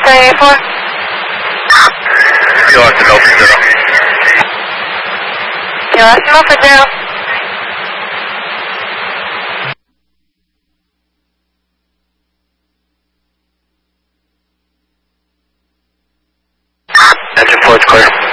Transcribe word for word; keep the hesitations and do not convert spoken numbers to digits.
three eight four. You lost an open zero. You lost an open zero. Engine four is clear.